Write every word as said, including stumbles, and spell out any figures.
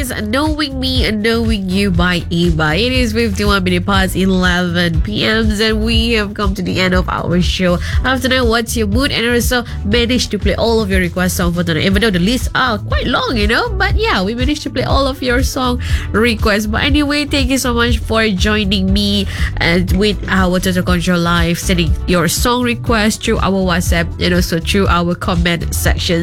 is Knowing Me and Knowing You by Iba. It is fifty-one minutes past eleven p.m. and we have come to the end of our show. After that, what's your mood? And also managed to play all of your request songs for tonight, even though the lists are quite long, you know. But yeah, we managed to play all of your song requests. But anyway, thank you so much for joining me and with our Total Control Live, sending your song request through our WhatsApp and also through our comment section.